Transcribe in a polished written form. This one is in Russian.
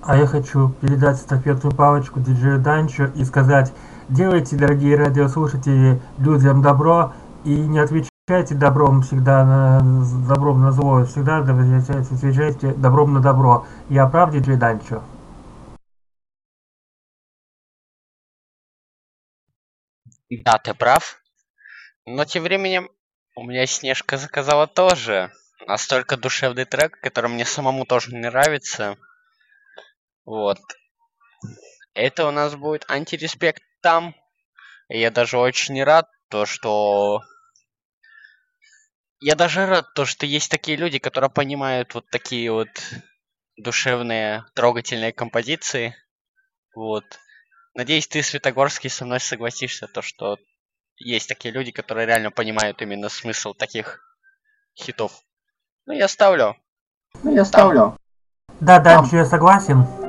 А я хочу передать эстафетную палочку диджею Данчо и сказать: делайте, дорогие радиослушатели, людям добро и не отвечайте добром всегда добром на зло, всегда отвечайте добром на добро. Я прав, диджей Данчо? Да, ты прав. Но тем временем у меня Снежка заказала тоже настолько душевный трек, который мне самому тоже не нравится. Вот. Это у нас будет антиреспект там. И я даже очень рад, то что... Я даже рад, то, что есть такие люди, которые понимают вот такие вот душевные, трогательные композиции. Вот. Надеюсь, ты, Светогорский, со мной согласишься, то, что есть такие люди, которые реально понимают именно смысл таких хитов. Ну, я ставлю Ну, я там. ставлю. Да, Данчо, я согласен.